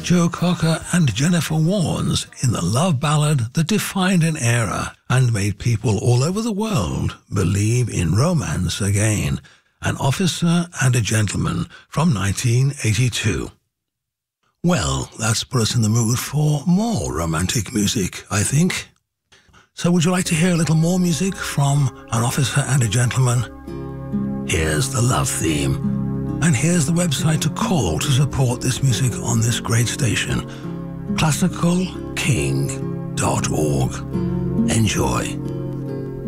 Joe Cocker and Jennifer Warnes in the love ballad that defined an era and made people all over the world believe in romance again. An Officer and a Gentleman from 1982. Well, that's put us in the mood for more romantic music, I think. So would you like to hear a little more music from An Officer and a Gentleman? Here's the love theme. And here's the website to call to support this music on this great station. classicalking.org. Enjoy.